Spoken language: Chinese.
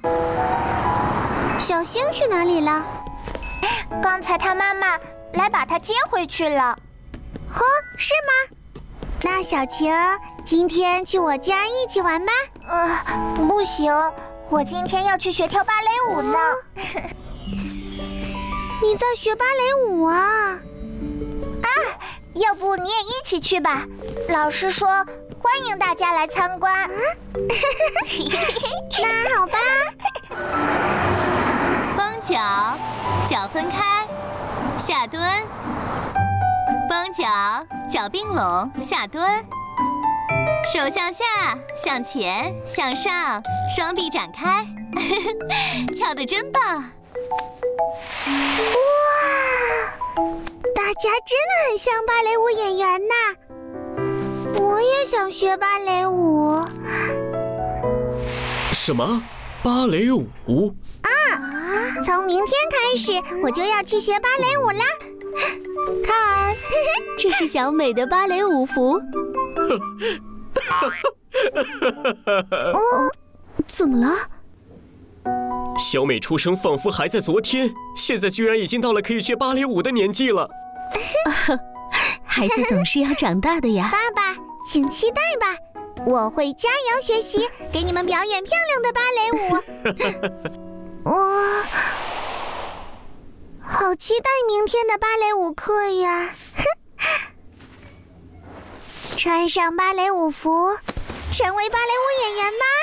小星去哪里了？ 刚才他妈妈来把他接回去了。 哦，是吗？那小晴，今天去我家一起玩吧。 不行，我今天要去学跳芭蕾舞呢。 你在学芭蕾舞啊？ 要不你也一起去吧？老师说欢迎大家来参观。 那好吧。 绷脚，脚分开，下蹲。绷脚，脚并拢，下蹲。手向下，向前，向上，双臂展开。跳得真棒！ 哇，大家真的很像芭蕾舞演员呐！我也想学芭蕾舞。 什么？芭蕾舞？ 从明天开始，我就要去学芭蕾舞啦！ 看，这是小美的芭蕾舞服。 怎么了？ 小美出生仿佛还在昨天，现在居然已经到了可以学芭蕾舞的年纪了。 孩子总是要长大的呀。 爸爸，请期待吧，我会加油学习，给你们表演漂亮的芭蕾舞。我好期待明天的芭蕾舞课呀！穿上芭蕾舞服，成为芭蕾舞演员吧。